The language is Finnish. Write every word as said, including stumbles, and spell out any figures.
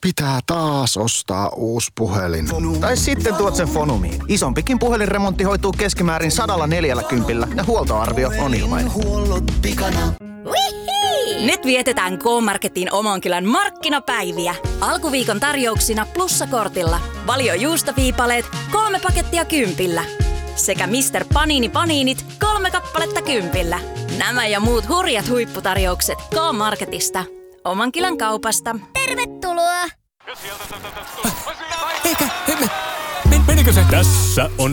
Pitää taas ostaa uusi puhelin. Tai sitten tuot sen Fonumiin. Isompikin puhelinremontti hoituu keskimäärin sadalla neljälläkympillä ja huoltoarvio on ilmainen. Nyt vietetään K-Marketin Omankylän markkinapäiviä. Alkuviikon tarjouksina plussakortilla. Valio juustoviipaleet, kolme pakettia kympillä. Sekä mister Panini Paninit, kolme kappaletta kympillä. Nämä ja muut hurjat huipputarjoukset K-Marketista. Omankylän kaupasta. Tervetuloa! Eikä, menikö se? Tässä on